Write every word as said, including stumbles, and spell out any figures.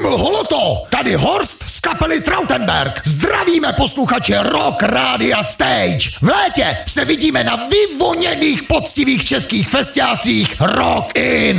Bible Holoto, tady Horst z kapely Trautenberg. Zdravíme posluchače Rock Rádia Stage. V létě se vidíme na vyvoněných poctivých českých festiácích Rock In.